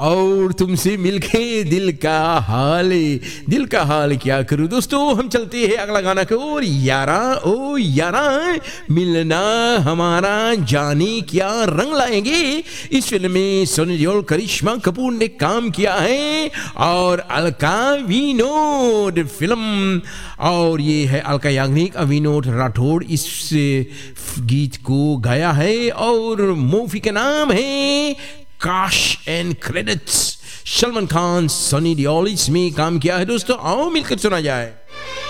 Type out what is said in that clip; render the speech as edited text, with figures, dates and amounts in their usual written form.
और तुमसे मिलके दिल का हाल क्या करूं। दोस्तों हम चलते हैं अगला गाना को। और यारा ओ यारा मिलना हमारा जाने क्या रंग लाएंगे। इस फिल्म में सनी देओल, करिश्मा कपूर ने काम किया है और अलका विनोद फिल्म, और ये है अलका याग्निक, विनोद राठौड़ इस गीत को गाया है और मूवी का नाम है काश एंड क्रेडिट्स। सलमान खान, सनी देओल इसमें काम किया है। दोस्तों आओ मिलकर सुना जाए।